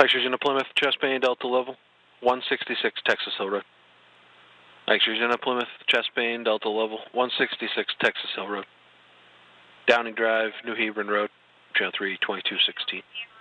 X-rays into Plymouth, chest pain, Delta level, 166 Texas Hill Road. X-rays into Plymouth, chest pain, Delta level, 166 Texas Hill Road. Downing Drive, New Hebron Road, channel 3, 2216.